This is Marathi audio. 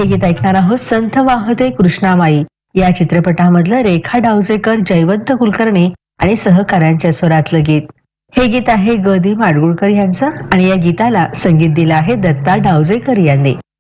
हे गीत ऐकणार आहोत संथ वाहते कृष्णामाई या चित्रपटामधलं रेखा डावजेकर, जयवंत कुलकर्णी आणि सहकाऱ्यांच्या स्वरातलं गीत. हे गीत आहे ग. दी. माडगुळकर यांचं आणि या गीताला संगीत दिलं आहे दत्ता डावजेकर यांनी.